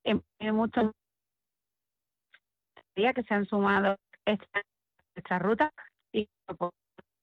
muchos días que se han sumado esta ruta y pues,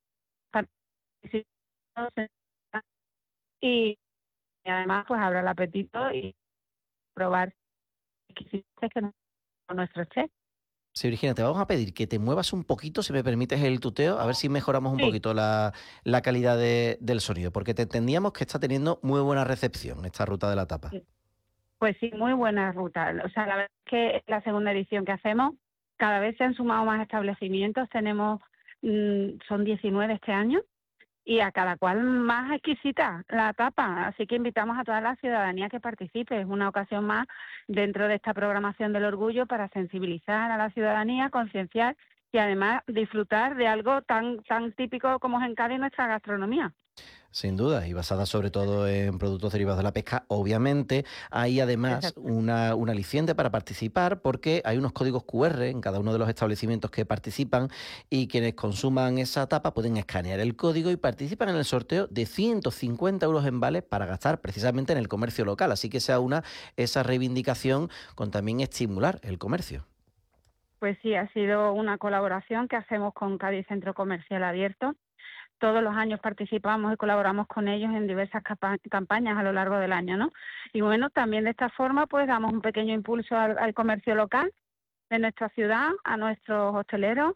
y además pues habrá el apetito y probar exquisiteces que nos nuestro chef. Sí, Virginia, te vamos a pedir que te muevas un poquito, si me permites el tuteo, a ver si mejoramos un Sí, poquito la calidad del sonido, porque te entendíamos que está teniendo muy buena recepción esta ruta de la tapa. sí. Pues sí, muy buena ruta. O sea, la verdad es que es la segunda edición que hacemos. Cada vez se han sumado más establecimientos. Tenemos, son 19 este año y a cada cual más exquisita la tapa. Así que invitamos a toda la ciudadanía que participe. Es una ocasión más dentro de esta programación del orgullo para sensibilizar a la ciudadanía, concienciar y además disfrutar de algo tan típico como es en Cádiz nuestra gastronomía. Sin duda, y basada sobre todo en productos derivados de la pesca, obviamente hay además Exacto. un aliciente para participar porque hay unos códigos QR en cada uno de los establecimientos que participan y quienes consuman esa tapa pueden escanear el código y participan en el sorteo de 150 euros en vales para gastar precisamente en el comercio local. Así que sea esa reivindicación con también estimular el comercio. Pues sí, ha sido una colaboración que hacemos con Cádiz Centro Comercial Abierto. Todos los años participamos y colaboramos con ellos en diversas campañas a lo largo del año, ¿no? Y bueno, también de esta forma pues damos un pequeño impulso al comercio local de nuestra ciudad, a nuestros hosteleros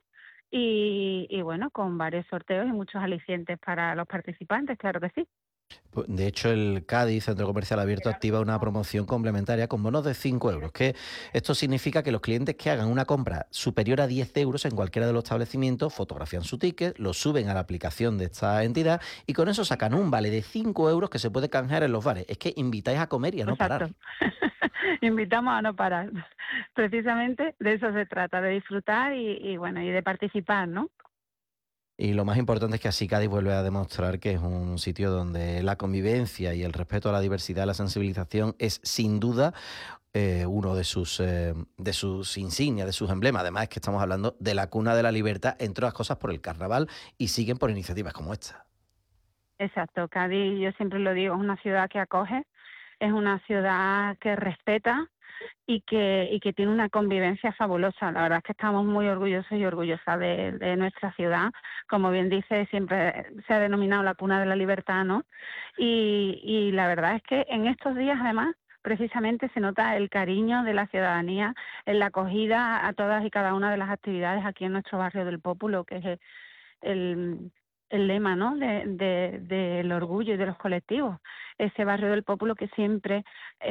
y bueno, con varios sorteos y muchos alicientes para los participantes, claro que sí. De hecho, el Cádiz Centro Comercial Abierto activa una promoción complementaria con bonos de 5 euros, que esto significa que los clientes que hagan una compra superior a 10 euros en cualquiera de los establecimientos fotografían su ticket, lo suben a la aplicación de esta entidad y con eso sacan un vale de 5 euros que se puede canjear en los bares. Es que invitáis a comer y a no parar. Exacto. Invitamos a no parar. Precisamente de eso se trata, de disfrutar y bueno, y de participar, ¿no? Y lo más importante es que así Cádiz vuelve a demostrar que es un sitio donde la convivencia y el respeto a la diversidad, la sensibilización es sin duda uno de sus insignias, de sus emblemas. Además es que estamos hablando de la cuna de la libertad, entre otras cosas por el carnaval, y siguen por iniciativas como esta. Exacto. Cádiz, yo siempre lo digo, es una ciudad que acoge, es una ciudad que respeta y que tiene una convivencia fabulosa. La verdad es que estamos muy orgullosos y orgullosas de nuestra ciudad. Como bien dice, siempre se ha denominado la cuna de la libertad, ¿no? Y la verdad es que en estos días, además, precisamente se nota el cariño de la ciudadanía en la acogida a todas y cada una de las actividades aquí en nuestro barrio del Pópulo, que es el, el lema, ¿no? Del orgullo y de los colectivos. Ese barrio del Pópulo que siempre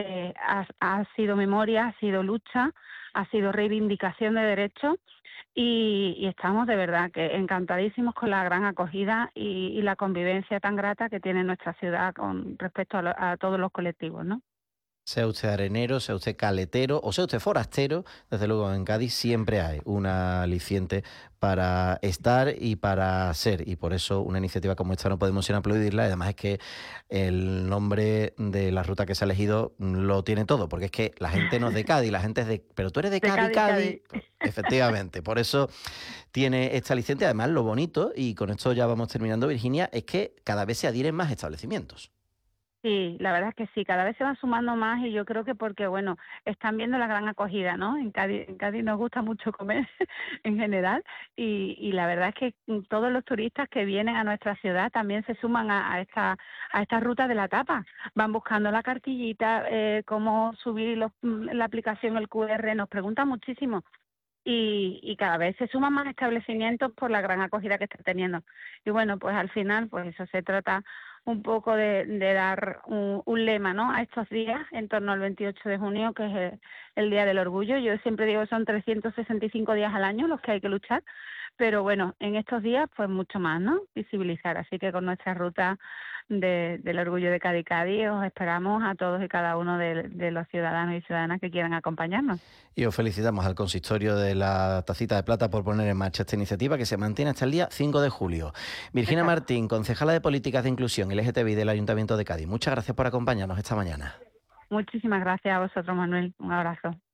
ha sido memoria, ha sido lucha, ha sido reivindicación de derechos y estamos de verdad que encantadísimos con la gran acogida y la convivencia tan grata que tiene nuestra ciudad con respecto a todos los colectivos, ¿no? Sea usted arenero, sea usted caletero o sea usted forastero, desde luego en Cádiz siempre hay un aliciente para estar y para ser. Y por eso una iniciativa como esta no podemos sino aplaudirla. Y además es que el nombre de la ruta que se ha elegido lo tiene todo, porque es que la gente no es de Cádiz, la gente es de... Pero tú eres de De Cádiz, Cádiz, Cádiz. Cádiz. Pues, efectivamente, por eso tiene este aliciente. Además, lo bonito, y con esto ya vamos terminando, Virginia, es que cada vez se adhieren más establecimientos. Sí, la verdad es que sí, cada vez se van sumando más y yo creo que porque, bueno, están viendo la gran acogida, ¿no? En Cádiz nos gusta mucho comer en general y la verdad es que todos los turistas que vienen a nuestra ciudad también se suman a esta ruta de la tapa. Van buscando la cartillita, cómo subir la aplicación, el QR, nos preguntan muchísimo y cada vez se suman más establecimientos por la gran acogida que está teniendo. Y bueno, pues al final, pues eso se trata un poco de dar un lema, ¿no? A estos días, en torno al 28 de junio, que es el Día del Orgullo. Yo siempre digo que son 365 días al año los que hay que luchar, pero bueno, en estos días, pues mucho más, ¿no? Visibilizar. Así que con nuestra ruta del orgullo de Cádiz Cádiz os esperamos a todos y cada uno de los ciudadanos y ciudadanas que quieran acompañarnos. Y os felicitamos al consistorio de la Tacita de Plata por poner en marcha esta iniciativa que se mantiene hasta el día 5 de julio. Virginia Exacto. Martín, concejala de Políticas de Inclusión LGTBI del Ayuntamiento de Cádiz. Muchas gracias por acompañarnos esta mañana. Muchísimas gracias a vosotros, Manuel. Un abrazo.